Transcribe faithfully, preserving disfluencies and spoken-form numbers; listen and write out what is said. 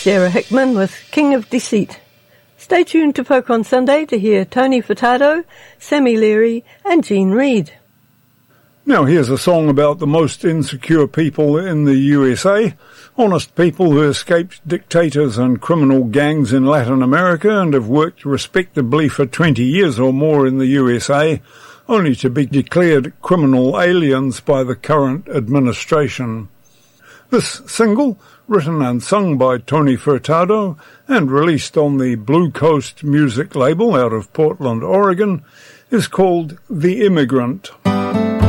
Sarah Hickman with King of Deceit. Stay tuned to Folk on Sunday to hear Tony Furtado, Sammy Leary and Jean Reid. Now here's a song about the most insecure people in the U S A, honest people who escaped dictators and criminal gangs in Latin America and have worked respectably for twenty years or more in the U S A, only to be declared criminal aliens by the current administration. This single, written and sung by Tony Furtado and released on the Blue Coast music label out of Portland, Oregon, is called The Immigrant.